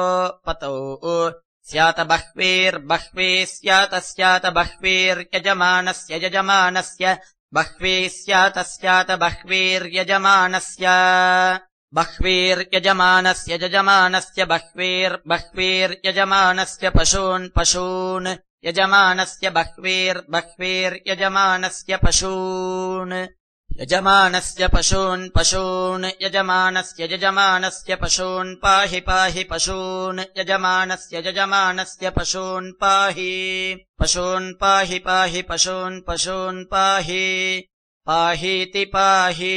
पतौ स्यात बह्वीर्बह्वी स्यात स्यात बह्वीर्यजमानस्य यजमानस्य बह्वी स्यात स्यात बह्वीर्यजमानस्य बह्वीर्यजमानस्य यजमानस्य बह्वीर्यजमानस्य पशून् पशून् यजमानस्य बह्वीर्यजमानस्य पशून् यजमानस्य पशून् पशून् यजमानस्य पशून् पाहि पाहि पशून् यजमानस्य पशून् पाहि पाहि पशून् पाहि पाहीति पाहि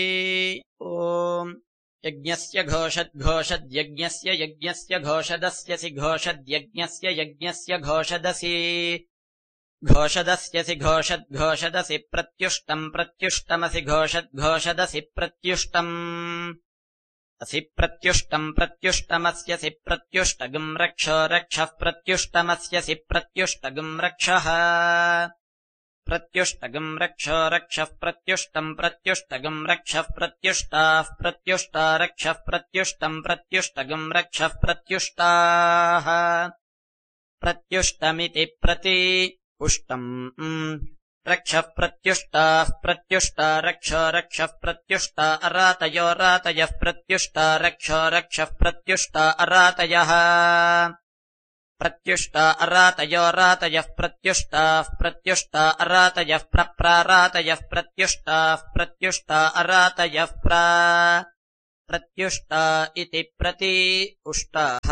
ॐ यज्ञस्य घोषद्यज्ञस्य यज्ञस्य घोषदस्यसि घोषद्यज्ञस्य यज्ञस्य घोषदसि घोषदस्यसि घोषदसि प्रत्युष्टमसि घोषदसि प्रत्युष्टम् असि प्रत्युष्टमस्यसि प्रत्युष्टगम् रक्षः प्रत्युष्टमस्यसि प्रत्युष्टगम् रक्षः प्रत्युष्टगम् रक्षः प्रत्युष्टगम् रक्षः प्रत्युष्टा रक्षः प्रत्युष्टगम् रक्षः प्रत्युष्टाः प्रत्युष्टमिति प्रति पुष्टम् रक्षः प्रत्युष्टा रक्षः प्रत्युष्टा अरातयः प्रत्युष्टा रक्षः प्रत्युष्टा अरातयः प्रत्युष्टा अरातयः प्रत्युष्टा अरातयः प्रारातयः प्रत्युष्टा अरातयः प्रत्युष्टा इति प्रति उष्टाः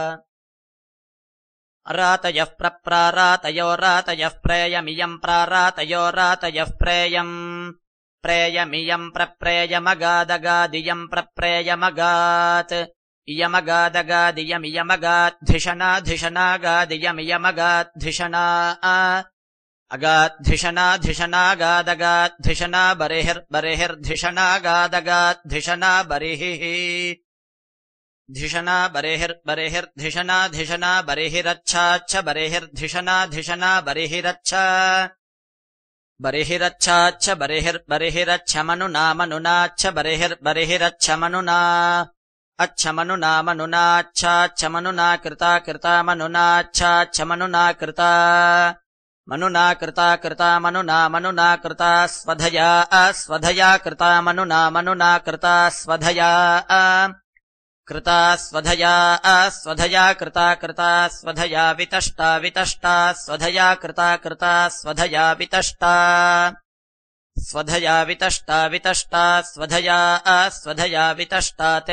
अरातयः प्रारातयोरातयः प्रेयमियम् प्रारातयोरातयः प्रेयमियम् प्रप्रेयमगादगादियम् प्रप्रेयमगात् इयमगादगादियमियमगाद्धिषणाधिषणागादियमियमगाद्धिषणा अगाद्धिषणाधिषणागादगाद्धिषणा बर्हिर्धिषणागादगाद्धिषणा बर्हिः धिषणा बर्हिर्धिषणा बर्हिरच्छाच्छ बर्हिर्धिषणा बर्हिरच्छाच्छ बर्हिरच्छमनुनामनुनाच्छ बर्हिरच्छमनुना अच्छमनुनामनुनाच्छाच्छमनुना कृतामनुनाच्छाच्छमनुना कृता मनुना कृता स्वधया कृतामनुनामनुना कृता स्वधया कृता स्वधया वितष्टा स्वधया कृता स्वधया वितष्टा स्वधया वितष्टा स्वधया वितष्टा